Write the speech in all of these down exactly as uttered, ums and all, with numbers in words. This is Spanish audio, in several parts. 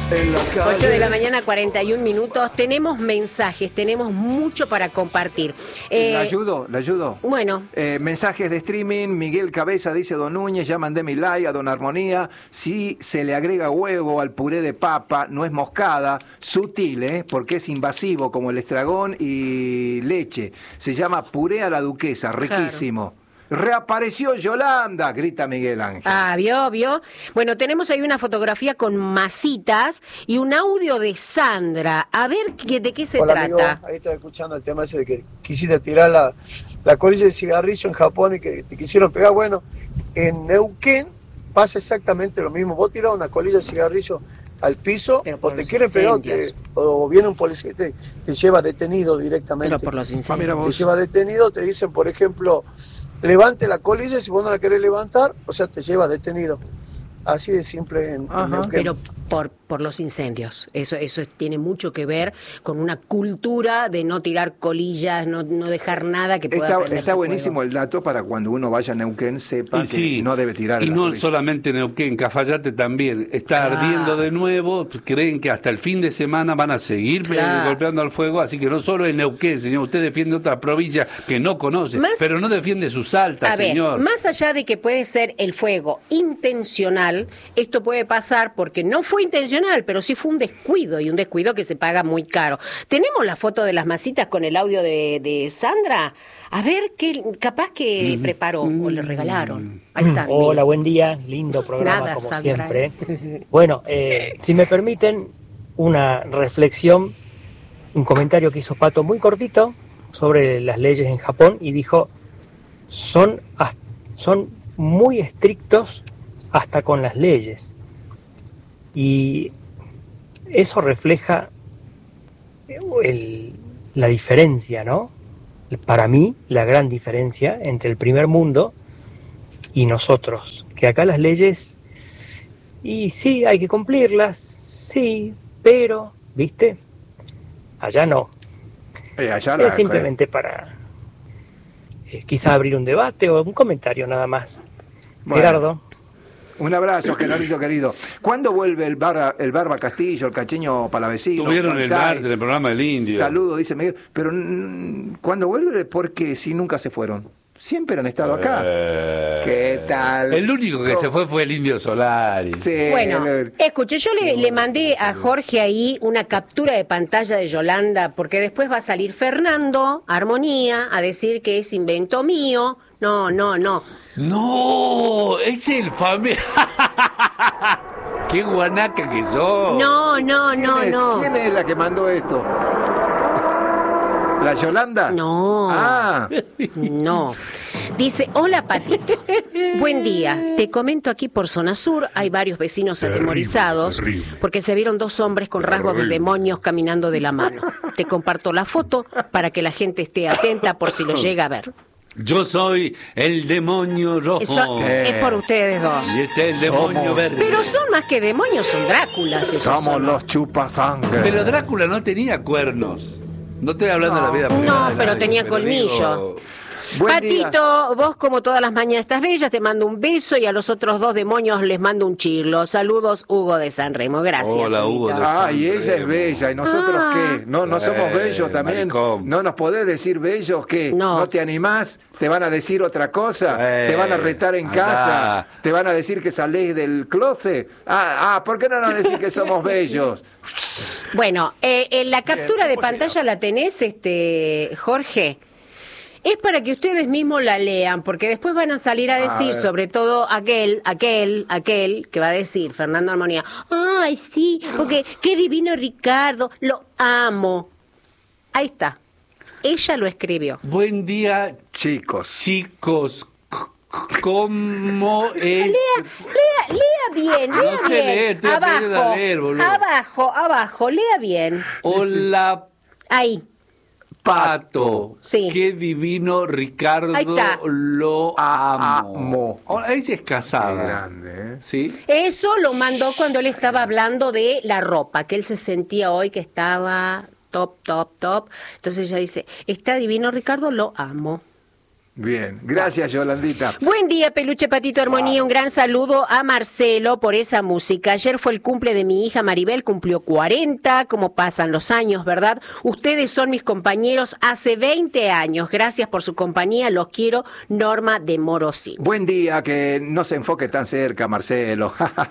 en la calle. ocho de la mañana, cuarenta y un minutos. Tenemos mensajes, tenemos mucho para compartir. Eh, ¿La ayudo? ¿La ayudo? Bueno. Eh, mensajes de streaming. Miguel Cabeza dice: Don Núñez, ya mandé mi like a Don Armonía. Si se le agrega huevo al puré de papa, no es moscada, sutil, ¿eh? Porque es invasivo, como el estragón y leche. Se llama puré a la duquesa, riquísimo. Claro. Reapareció Yolanda, grita Miguel Ángel. Ah, vio, vio. Bueno, tenemos ahí una fotografía con masitas y un audio de Sandra. A ver qué, de qué se Hola, trata. Amigo, ahí estaba escuchando el tema ese de que quisiste tirar la, la colilla de cigarrillo en Japón y que te quisieron pegar. Bueno, en Neuquén pasa exactamente lo mismo. Vos tirás una colilla de cigarrillo al piso o te quieren pegar o, te, o viene un policía y te, te lleva detenido directamente. Pero por los incendios. Te lleva detenido, te dicen, por ejemplo, levante la colilla, si vos no la querés levantar, o sea, te lleva detenido. Así de simple en, en Neuquén. Pero por, por los incendios. Eso, eso tiene mucho que ver con una cultura de no tirar colillas, no, no dejar nada que pueda Está, prenderse está buenísimo fuego. el dato para cuando uno vaya a Neuquén sepa Y que sí, no debe tirar. y la no colilla. solamente Neuquén, Cafayate también está Claro. ardiendo de nuevo. Creen que hasta el fin de semana van a seguir Claro. golpeando al fuego, así que no solo en Neuquén, señor, usted defiende otra provincia que no conoce, Más- pero no defiende sus altas, A ver, señor. más allá de que puede ser el fuego intencional, esto puede pasar porque no fue intencional, pero sí fue un descuido, y un descuido que se paga muy caro. ¿Tenemos la foto de las masitas con el audio de, de Sandra? A ver, qué capaz que preparó o le regalaron. Ahí está. Hola, mira. buen día, lindo programa Nada, como Sandra. siempre. Bueno, eh, si me permiten una reflexión, un comentario que hizo Pato muy cortito sobre las leyes en Japón y dijo, son, as- son muy estrictos hasta con las leyes. Y eso refleja el- la diferencia, ¿no? Para mí, la gran diferencia entre el primer mundo y nosotros, que acá las leyes, y sí, hay que cumplirlas, sí, pero, ¿viste? Allá no. Eh, allá la- Es simplemente para eh, quizás abrir un debate o un comentario nada más. Bueno. Gerardo. Un abrazo, Gerardito querido. ¿Cuándo vuelve el, bar, el Barba Castillo, el Cacheño Palavecino? Tuvieron el Pantay? martes en el programa del Indio. Saludo, dice Miguel. Pero mm, ¿cuándo vuelve? Porque si nunca se fueron. Siempre han estado acá. Eh, ¿Qué tal? El único que ¿Cómo? se fue fue el Indio Solari. Sí, Bueno, el- escuche, yo le, le mandé a Jorge ahí una captura de pantalla de Yolanda, porque después va a salir Fernando, Armonía, a decir que es invento mío. No, no, no. No, es el familiar. Qué guanaca que sos. No, no, ¿Quién no, es? no. ¿Quién es la que mandó esto? ¿La Yolanda? No. Ah, No. Dice, hola Patito, buen día, te comento aquí por Zona Sur, hay varios vecinos atemorizados porque se vieron dos hombres con rasgos de demonios caminando de la mano. Te comparto la foto para que la gente esté atenta por si lo llega a ver. Yo soy el demonio rojo. Eso es por ustedes dos. Y este es el demonio Somos- verde. Pero son más que demonios, son Dráculas. esos somos son. los chupasangre. Pero Drácula no tenía cuernos. No estoy hablando de la vida privada. No, de pero nadie, tenía pero colmillo. digo, Buen día. Patito, vos como todas las mañanas estás bella, te mando un beso y a los otros dos demonios les mando un chirlo. Saludos, Hugo de San Remo. Gracias. Hola, Hugo Huguito. de- Ah, y ella es Sanremo. bella, ¿y nosotros Ah. qué? ¿No, no somos Eh, bellos también? maricón. ¿No nos podés decir bellos qué? No. te animás? ¿Te van a decir otra cosa? Eh, ¿Te van a retar en andá. casa? ¿Te van a decir que salés del closet? Ah, ah, ¿por qué no nos decís que somos bellos? Bueno, eh, en la captura de pantalla la tenés, este Jorge. Es para que ustedes mismos la lean, porque después van a salir a decir, ver. sobre todo aquel, aquel, aquel, que va a decir, Fernando Armonía, ay, sí, porque qué divino Ricardo, lo amo. Ahí está. Ella lo escribió. Buen día, Chicos. chicos. C- c- ¿Cómo es? Lea, lea bien, No lea sé bien. leer, estoy aprendiendo abajo, a leer, boludo. abajo, abajo, lea bien. Hola, Ahí. Pato. Sí. Qué divino Ricardo. Ahí está. Lo amo. Amo. Ahora, ella es Qué casada. grande, ¿eh? ¿Sí? Eso lo mandó cuando él estaba hablando de la ropa, que él se sentía hoy que estaba top, top, top. Entonces ella dice, está divino Ricardo, lo amo. Bien, gracias Yolandita. Buen día, Peluche Patito Armonía. Un gran saludo a Marcelo por esa música. Ayer fue el cumple de mi hija Maribel, cumplió cuarenta. Como pasan los años, ¿verdad? Ustedes son mis compañeros hace veinte años. Gracias por su compañía. Los quiero. Norma de Morosín. Buen día, que no se enfoque tan cerca, Marcelo.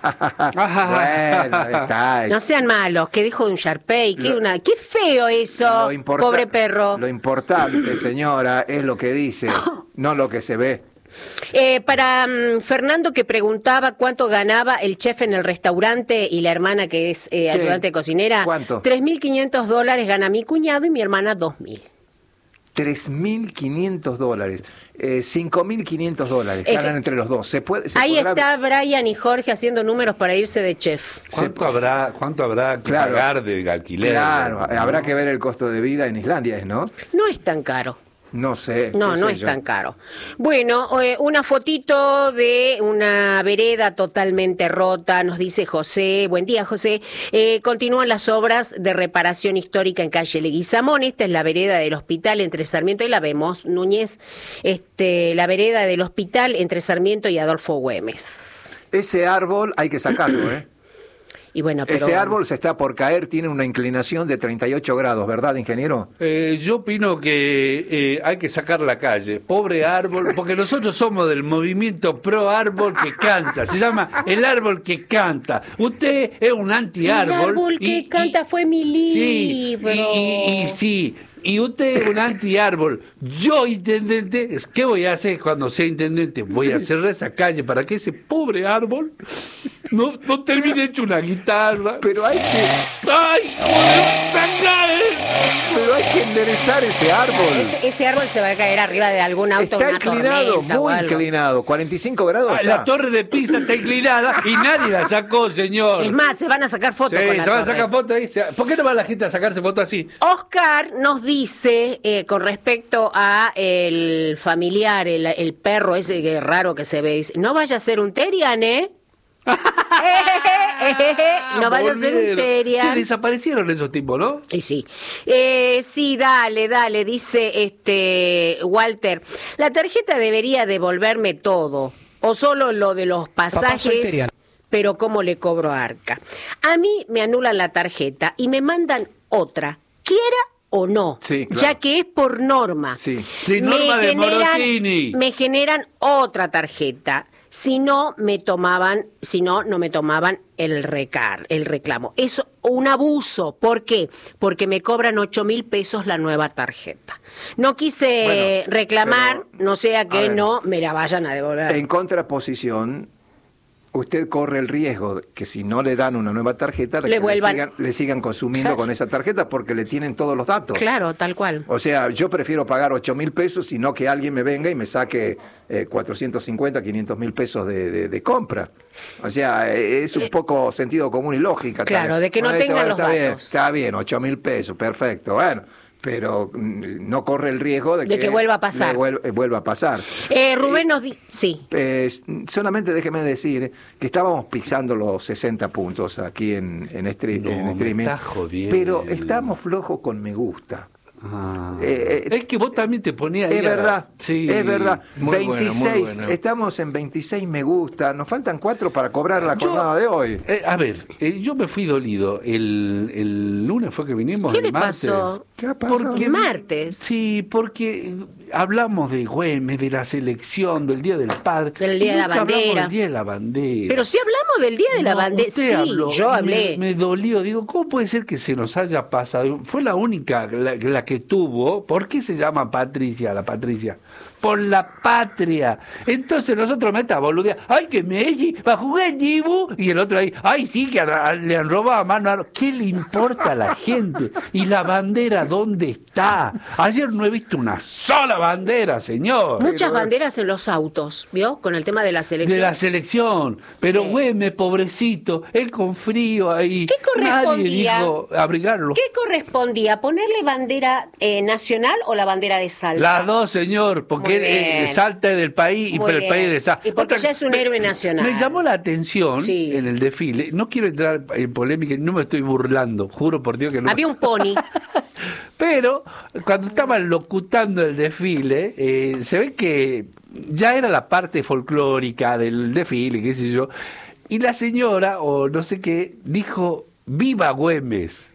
Bueno, está. No sean malos, que dijo un Sharpay. Qué, una... Qué feo eso, importa... pobre perro. Lo importante, señora, es lo que dice. No lo que se ve. Eh, para um, Fernando, que preguntaba cuánto ganaba el chef en el restaurante y la hermana que es eh, Sí. ayudante cocinera. ¿Cuánto? tres mil quinientos dólares gana mi cuñado y mi hermana dos mil. tres mil quinientos dólares. Eh, cinco mil quinientos dólares. Es Ganan que- entre los dos. ¿Se puede, se Ahí podrá- está Brian y Jorge haciendo números para irse de chef. ¿Cuánto Se- habrá, cuánto habrá que Claro. pagar de alquiler? Claro, ¿no? habrá que ver el costo de vida en Islandia, ¿no? No es tan caro. No sé. No, qué no sé es yo. tan caro. Bueno, eh, una fotito de una vereda totalmente rota, nos dice José. Buen día, José. Eh, continúan las obras de reparación histórica en calle Leguizamón. Esta es la vereda del hospital entre Sarmiento y la vemos, Núñez. Este, la vereda del hospital entre Sarmiento y Adolfo Güemes. Ese árbol hay que sacarlo, ¿eh? Y bueno, pero Ese árbol se está por caer, tiene una inclinación de treinta y ocho grados, ¿verdad, ingeniero? Eh, yo opino que eh, hay que sacar la calle, pobre árbol, porque nosotros somos del movimiento pro árbol que canta, se llama el árbol que canta. Usted es un anti-árbol. El árbol que y- canta y- fue mi Sí, libro. y, y- y sí, y usted es un anti-árbol. Yo, intendente, ¿qué voy a hacer cuando sea intendente? Voy a cerrar esa calle para que ese pobre árbol no, no termine hecho una guitarra. Pero hay que, ¡Ay! ¡Joder, se cae! pero hay que enderezar ese árbol. Ese, ese árbol se va a caer arriba de algún auto, Está una inclinado, tormenta o muy algo. inclinado, cuarenta y cinco grados. Ah, está. la torre de Pisa está inclinada y nadie la sacó, señor. Es más, se van a sacar Sí, fotos con la se van a torre. sacar fotos ahí. Se- ¿Por qué no va la gente a sacarse fotos así? Oscar nos dice, eh, con respecto a el familiar, el, el perro ese que raro que se ve, dice, no vaya a ser un Terian, ¿eh? no vaya a ser un Volvieron. Terian. Se desaparecieron esos tipos, ¿no? Y sí, eh, sí, dale, dale, dice este Walter, la tarjeta debería devolverme todo, o solo lo de los pasajes, pero ¿cómo le cobro a Arca? A mí me anulan la tarjeta y me mandan otra, quiera o no, Sí, claro. ya que es por norma. Sí. Sí, norma de Morosini. me generan otra tarjeta. Si no me tomaban, si no, no me tomaban el recar, el reclamo. Es un abuso. ¿Por qué? Porque me cobran ocho mil pesos la nueva tarjeta. No quise Bueno, reclamar, pero, no sea a que ver, no me la vayan a devolver. En contraposición, usted corre el riesgo de que si no le dan una nueva tarjeta, de Le que vuelvan. sigan, le sigan consumiendo Claro. con esa tarjeta porque le tienen todos los datos. Claro, tal cual. O sea, yo prefiero pagar ocho mil pesos y no que alguien me venga y me saque eh, cuatrocientos cincuenta, quinientos mil pesos de, de- de compra. O sea, eh, es un Eh, poco sentido común y lógica. claro, también. de que no Uno dice, tengan bueno, los está bien, datos. está bien, ocho mil pesos, perfecto, bueno. Pero mm, no corre el riesgo de que, De que vuelva a pasar. le vuel- eh, vuelva a pasar. Eh, Rubén nos dice, sí. Eh, solamente déjeme decir que estábamos pisando los sesenta puntos aquí en, en, stre- No, en me streaming, está jodiendo. pero estamos flojos con me gusta. Ah. Eh, eh, es que vos también te ponías ahí Es a- verdad, Sí. es verdad. Muy bueno, muy veintiséis, bueno. estamos en veintiséis me gusta, nos faltan cuatro para cobrar la Yo- jornada de hoy. Eh, a ver, eh, yo me fui dolido. El, el lunes fue que vinimos. ¿Qué el le martes. pasó? ¿Qué ha pasado? Porque- Martes. Sí, porque hablamos de Güemes, de la selección, del Día del Padre. Del Día Y de la nunca hablamos Bandera. del Día de la Bandera. Pero si hablamos del Día de la No, Bandera, usted sí, habló, yo y hablé. Me, me dolió, digo, ¿cómo puede ser que se nos haya pasado? Fue la única, la, la que tuvo. ¿Por qué se llama Patricia, la Patricia? Por la patria. Entonces nosotros meta boludear, ay, que Messi va a jugar en Dibu, y el otro ahí, ay, sí, que a- a- le han robado a mano a mano. ¿Qué le importa a la gente? ¿Y la bandera dónde está? Ayer no he visto una sola bandera, señor. Muchas banderas en los autos, ¿vio? Con el tema de la selección. De la selección, pero Sí. Güemes, pobrecito, él con frío ahí. ¿Qué correspondía? Nadie dijo abrigarlo. ¿Qué correspondía? ¿Ponerle bandera eh, nacional o la bandera de Salta? Las dos, señor, porque Muy él eh, bien. Salta es del país y Muy pero el bien. país de Salta. Y porque ya es un héroe nacional. Me llamó la atención Sí. en el desfile. No quiero entrar en polémica, no me estoy burlando, juro por Dios que no. Había un pony. Pero cuando estaban locutando el desfile, eh, se ve que ya era la parte folclórica del desfile, qué sé yo, y la señora, o no sé qué, dijo, ¡viva Güemes!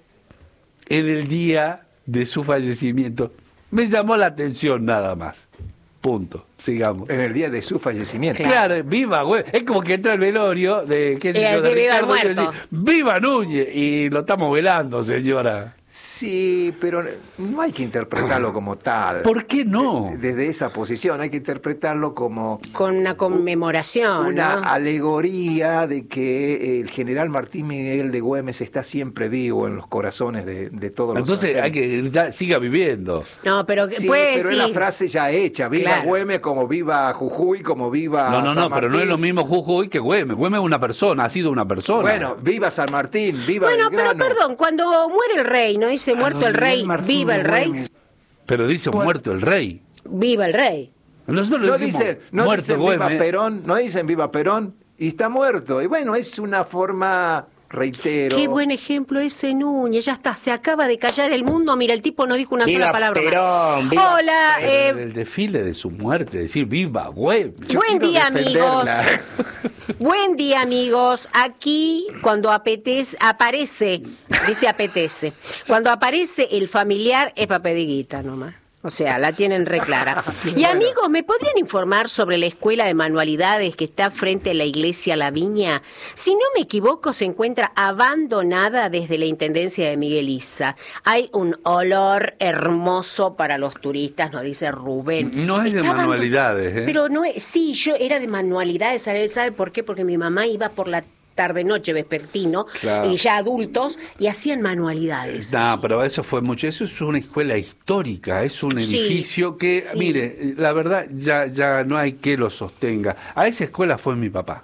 En el día de su fallecimiento. Me llamó la atención nada más. Punto. Sigamos. En el día de su fallecimiento. Claro, claro, viva Güemes. Es como que entra el velorio de, qué sé Y yo, así, de viva el Ricardo, y muerto. decir, ¡viva Núñez! Y lo estamos velando, señora. Sí, pero no hay que interpretarlo como tal. ¿Por qué no? Desde esa posición hay que interpretarlo como Con una conmemoración, una ¿no? alegoría de que el general Martín Miguel de Güemes está siempre vivo en los corazones de, de todos los Entonces hay argentinos. que gritar, siga viviendo. No, pero Sí, puede pero es decir... la frase ya hecha, viva Claro. Güemes como viva Jujuy, como viva No, no, San no, pero no es Martín. lo mismo Jujuy que Güemes. Güemes es una persona, ha sido una persona. Bueno, viva San Martín, viva Bueno, pero Belgrano. perdón, cuando muere el rey, ¿no dice muerto el rey, viva el rey? Pero dice muerto el rey. Viva el rey. Nosotros No le dijimos, dicen, no muerto dicen viva Güemes. Perón, no dicen viva Perón y está muerto. Y bueno, es una forma, reitero. Qué buen ejemplo ese Núñez, ya está, se acaba de callar el mundo, mira, el tipo no dijo una Viva sola palabra más. Perón, viva Hola, eh, El desfile de su muerte, decir viva Güemes. Yo buen quiero día, amigos. defenderla. Buen día, amigos. Aquí, cuando apetece, aparece, dice apetece, cuando aparece el familiar es papediguita nomás. O sea, la tienen re clara. Y amigos, ¿me podrían informar sobre la escuela de manualidades que está frente a la iglesia La Viña? Si no me equivoco, se encuentra abandonada desde la intendencia de Miguel Isa. Hay un olor hermoso para los turistas, nos dice Rubén. No es de Está abandon- manualidades, ¿eh? Pero no es, sí, yo era de manualidades, ¿sabe, sabe por qué? Porque mi mamá iba por la tarde-noche vespertino, Claro. y ya adultos, y hacían manualidades. No, pero eso fue mucho. Eso es una escuela histórica, es un Sí, edificio que, sí. mire, la verdad ya ya no hay que lo sostenga. A esa escuela fue mi papá.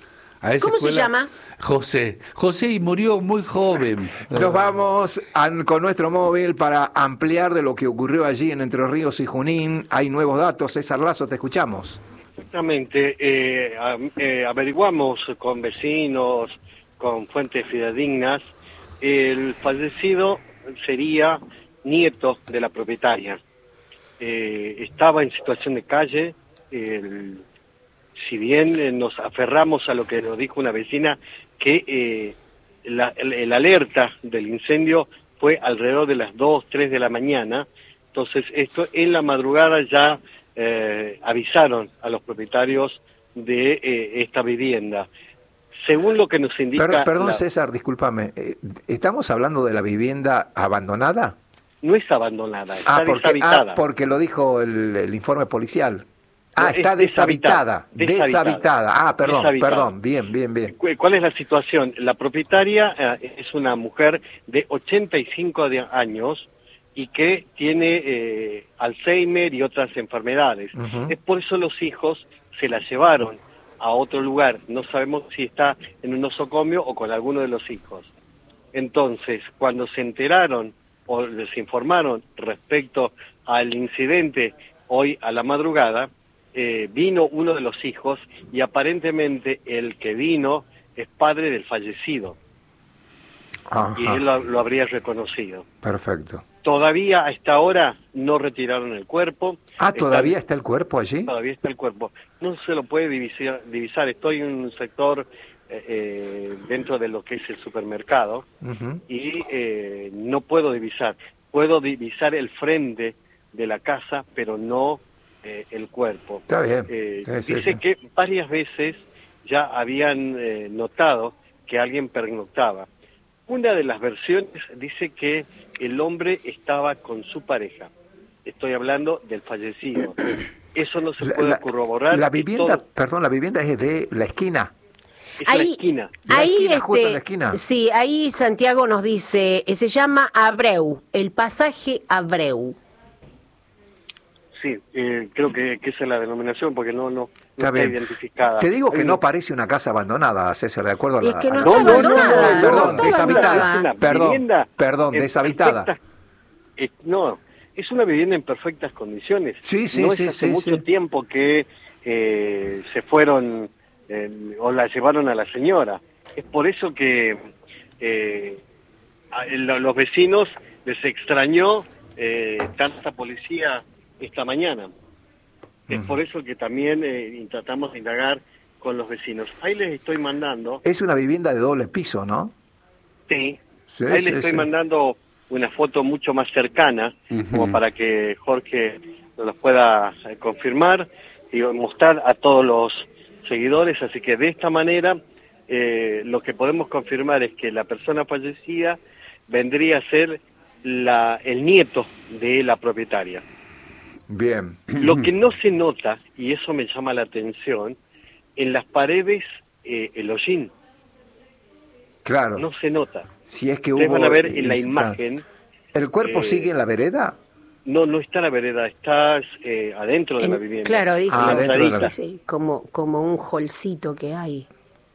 A esa ¿Cómo se escuela- llama? José. José y murió muy joven. Nos vamos a- con nuestro móvil para ampliar de lo que ocurrió allí en Entre Ríos y Junín. Hay nuevos datos. César Lazo, te escuchamos. Exactamente, eh, a- eh, averiguamos con vecinos, con fuentes fidedignas, el fallecido sería nieto de la propietaria. Eh, estaba en situación de calle, el- si bien eh, nos aferramos a lo que nos dijo una vecina, que eh, la, el, el alerta del incendio fue alrededor de las dos, tres de la mañana, entonces esto en la madrugada ya eh, avisaron a los propietarios de eh, esta vivienda. Según lo que nos indica... Per- perdón, la- César, discúlpame. Eh, ¿Estamos hablando de la vivienda abandonada? no es abandonada, está Ah, porque, deshabitada. ah, porque lo dijo el, el informe policial. No, Ah, es está deshabitada. deshabitada. Deshabitada. Ah, perdón, Deshabitada. perdón. Bien, bien, bien. Cu- ¿Cuál es la situación? La propietaria eh, es una mujer de ochenta y cinco de años y que tiene eh, Alzheimer y otras enfermedades. Ujú. Es por eso los hijos se la llevaron a otro lugar. No sabemos si está en un nosocomio o con alguno de los hijos. Entonces, cuando se enteraron o les informaron respecto al incidente hoy a la madrugada, eh, vino uno de los hijos y aparentemente el que vino es padre del fallecido Ajá, y él lo, lo habría reconocido. perfecto. Todavía a esta hora no retiraron el cuerpo. Ah, ¿todavía Está- está el cuerpo allí? Todavía está el cuerpo. No se lo puede divisar. divisar. Estoy en un sector eh, eh, dentro de lo que es el supermercado Ujú. y eh, no puedo divisar. Puedo divisar el frente de la casa, pero no eh, el cuerpo. Está bien. Eh, Sí, sí, dice sí. que varias veces ya habían eh, notado que alguien pernoctaba. Una de las versiones dice que el hombre estaba con su pareja. Estoy hablando del fallecido. Eso no se La- puede la- corroborar. La y vivienda, todo- perdón, la vivienda es de la esquina. es la esquina. La ahí, esquina, justo en este, la esquina. sí, ahí Santiago nos dice, eh, se llama Abreu, el pasaje Abreu. Sí, eh, creo que, que esa es la denominación porque no, no, no Está está, bien. identificada. Te digo que Hay no un- parece una casa abandonada, César, de acuerdo a la... Es que no a- está No, no, no, abandonada, no, perdón, no está deshabitada. abandonada. Es una Perdón, vivienda perdón, en deshabitada. perfectas- eh, no, es una vivienda en perfectas condiciones. Sí, sí, no sí, es hace sí, mucho sí. tiempo que eh, se fueron eh, o la llevaron a la señora. Es por eso que eh, a- lo- los vecinos les extrañó eh, tanta policía esta mañana. Es Ujú. por eso que también eh, tratamos de indagar con los vecinos. Ahí les estoy mandando, Es una vivienda de doble piso, ¿no? sí, Sí, ahí sí, les estoy sí. mandando una foto mucho más cercana, Ujú. como para que Jorge nos los pueda eh, confirmar y mostrar a todos los seguidores. Así que de esta manera eh, lo que podemos confirmar es que la persona fallecida vendría a ser la, el nieto de la propietaria. Bien. Lo que no se nota, y eso me llama la atención, en las paredes eh, el hollín, Claro. no se nota. Si es que Ustedes hubo... van a ver en la es- imagen, ¿El cuerpo eh, sigue en la vereda? no no está en la vereda, está eh, adentro de En- la vivienda. claro, dije, Ah, sí, dentro de la- sí, sí, como, como un holcito que hay.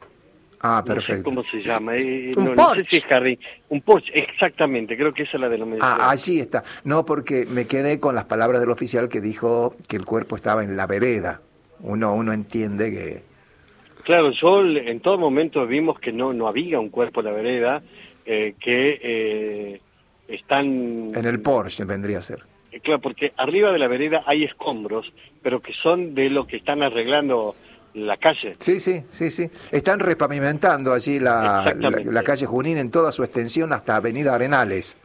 Ah, No sé perfecto. cómo se llama. eh, Un no, no sé porche. si es jardín. Un porche, exactamente, creo que esa es la denominación. Ah, allí está. No, porque me quedé con las palabras del oficial que dijo que el cuerpo estaba en la vereda. Uno, uno entiende que... Claro, yo le- en todo momento vimos que no no había un cuerpo en la vereda, eh, que eh, están... En el Porsche vendría a ser. Eh, Claro, porque arriba de la vereda hay escombros, pero que son de lo que están arreglando la calle. Sí, sí, sí, sí. Están repavimentando allí la, la, Exactamente. la calle Junín en toda su extensión hasta Avenida Arenales.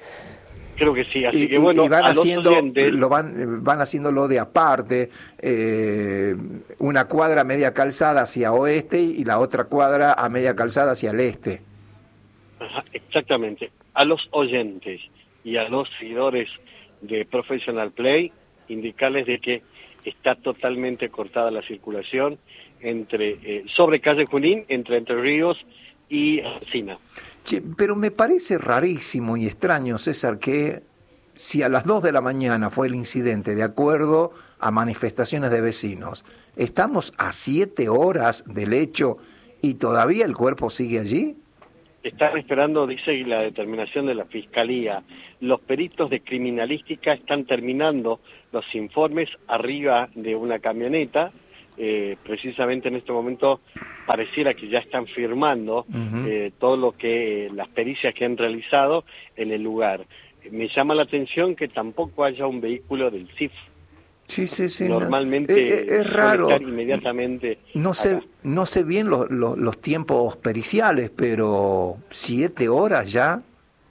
Creo que sí, así Y, que y- bueno, y van a los haciendo oyentes, lo van van haciéndolo de aparte, eh, una cuadra a media calzada hacia oeste y la otra cuadra a media calzada hacia el este. ajá, exactamente, a los oyentes y a los seguidores de Professional Play, indicarles de que está totalmente cortada la circulación entre eh, sobre calle Junín, entre Entre Ríos y Alsina. Che, pero me parece rarísimo y extraño, César, que si a las dos de la mañana fue el incidente, de acuerdo a manifestaciones de vecinos, estamos a siete horas del hecho y todavía el cuerpo sigue allí. Están esperando, dice, la determinación de la Fiscalía. Los peritos de criminalística están terminando los informes arriba de una camioneta. Eh, precisamente en este momento pareciera que ya están firmando Ujú. eh, todo lo que eh, las pericias que han realizado en el lugar. Me llama la atención que tampoco haya un vehículo del C I F. Sí, sí, sí. no. Normalmente Eh, eh, es suele raro. estar inmediatamente No sé, acá. no sé bien lo- lo- los tiempos periciales, pero siete horas ya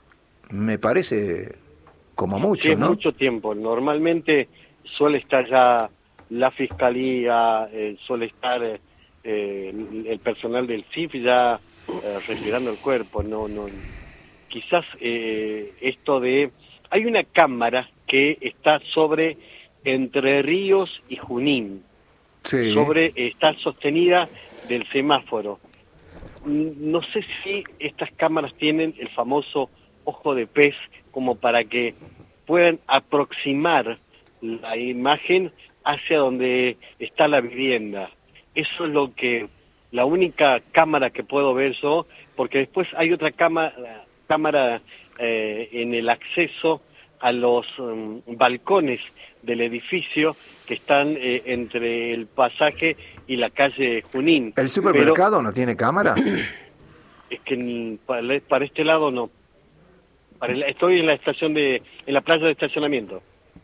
me parece como mucho, Sí, es ¿no? mucho tiempo. Normalmente suele estar ya la Fiscalía, eh, suele estar eh, el, el personal del C I F ya eh, retirando el cuerpo. No, no. Quizás eh, esto de... Hay una cámara que está sobre Entre Ríos y Junín. Sí. Sobre está sostenida del semáforo. Mm, No sé si estas cámaras tienen el famoso ojo de pez como para que puedan aproximar la imagen hacia donde está la vivienda. Eso es lo que la única cámara que puedo ver yo, porque después hay otra cámara cámara eh, en el acceso a los um, balcones del edificio que están eh, entre el pasaje y la calle Junín. ¿El supermercado no tiene cámara? Pero es que ni para, para este lado no. Para el- estoy en la estación de, en la playa de estacionamiento.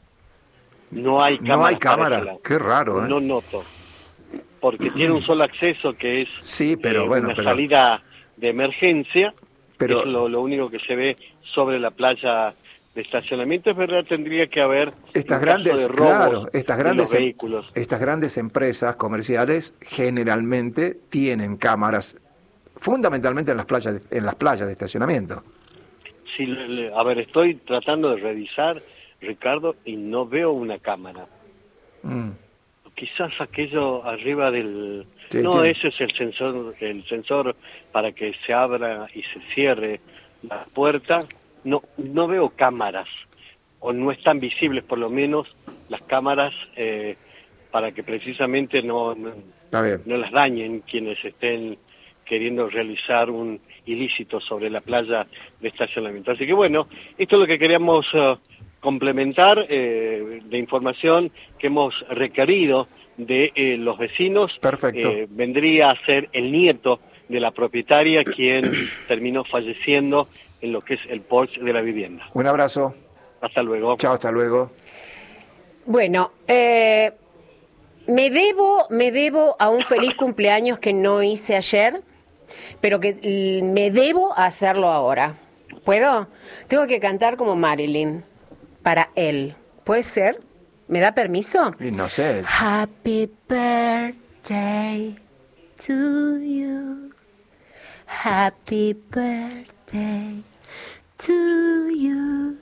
No hay cámara. No hay cámara. Qué raro, ¿eh? No noto. Porque tiene un solo acceso que es Sí, pero eh, bueno, una pero- salida de emergencia. Pero- es lo, lo único que se ve sobre la playa de estacionamiento. Es verdad, tendría que haber Estas en caso grandes, de robos claro, estas de grandes, los vehículos. estas grandes empresas comerciales generalmente tienen cámaras, fundamentalmente en las playas, de- en las playas de estacionamiento. Sí, le- le- a ver, estoy tratando de revisar, Ricardo, y no veo una cámara. Mm. Quizás aquello arriba del... Sí, no, tiene- ese es el sensor, el sensor para que se abra y se cierre la puerta. No, no veo cámaras, o no están visibles por lo menos las cámaras eh, para que precisamente no, no, Está bien. no las dañen quienes estén queriendo realizar un ilícito sobre la playa de estacionamiento. Así que bueno, esto es lo que queríamos eh, complementar eh, de información que hemos requerido de eh, los vecinos. Perfecto. Eh, vendría a ser el nieto de la propietaria, quien terminó falleciendo en lo que es el porche de la vivienda. Un abrazo. Hasta luego. Chao, hasta luego. Bueno, eh, me debo, me debo a un feliz cumpleaños que no hice ayer, pero que l- me debo a hacerlo ahora. ¿Puedo? Tengo que cantar como Marilyn para él. ¿Puede ser? ¿Me da permiso? Y no sé. Happy birthday to you. Happy birthday to you.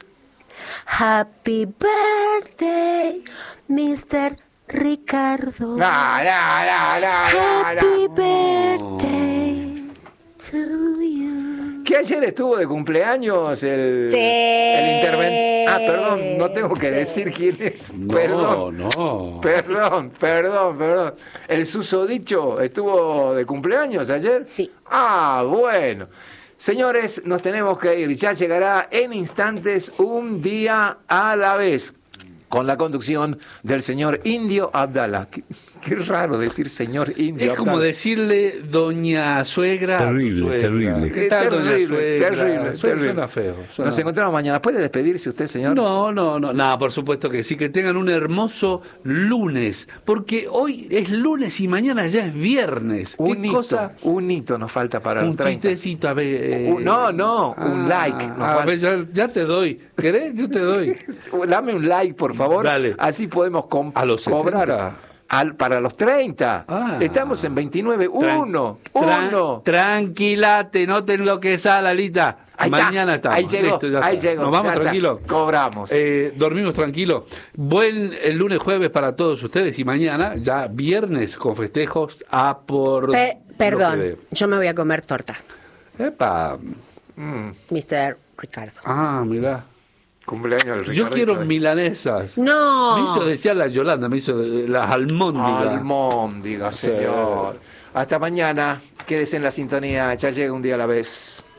Happy birthday, mister Ricardo. No, no, no, no, no, Happy no. birthday to you. Que ayer estuvo de cumpleaños el, Sí. el intervent... Ah, perdón, no tengo que Sí. decir quién es. No, Perdón. no. Perdón, perdón, perdón. ¿El susodicho estuvo de cumpleaños ayer? Sí. Ah, bueno. Señores, nos tenemos que ir. Ya llegará en instantes Un Día a la Vez, con la conducción del señor Indio Abdala. Qué, qué raro decir señor Indio Es como Abdala. decirle doña suegra. Terrible, suegra. terrible. ¿Qué tal, doña Terrible, suegra? terrible, Suena- terrible. Suena feo. suena- Nos encontramos mañana. ¿Puede despedirse usted, señor? No, no, no, nada, por supuesto que sí, que tengan un hermoso lunes, porque hoy es lunes y mañana ya es viernes. ¿Qué Un hito, cosa? un hito nos falta para Un los treinta. chistecito, a ver. eh, Un- no, no, un like, nos A falta. ver, ya, ya te doy. ¿Querés? Yo te doy. Dame un like, por favor. Dale. Así podemos com- A los cobrar. setenta. Al, para los treinta. Ah. Estamos en veintinueve. Uno. Tran- Uno. Tranquilate, no te enloquezas, Lalita. Ahí está, Mañana estamos. ahí llegó, Listo, ya ahí está. llegó, Nos vamos ya está. tranquilos. Cobramos. Eh, dormimos tranquilos. Buen el lunes, jueves para todos ustedes y mañana, ya viernes, con festejos a por. Per- lo perdón, que yo me voy a comer torta, dé. Epa. mister Ricardo. Ah, mirá. Cumpleaños del Yo Ricardito. quiero milanesas. No. Me hizo desear la Yolanda, me hizo de- las almóndigas. Almóndiga, Sí. señor. Hasta mañana. Quédese en la sintonía. Ya llega Un Día a la Vez.